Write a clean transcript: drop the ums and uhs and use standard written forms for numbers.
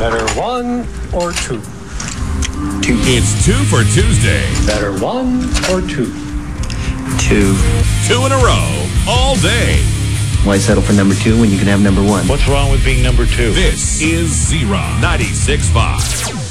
Better one or two? Two. It's two for Tuesday. Better one or two? Two. Two in a row, all day. Why settle for number two when you can have number one? What's wrong with being number two? This is Z-Rock 96.5.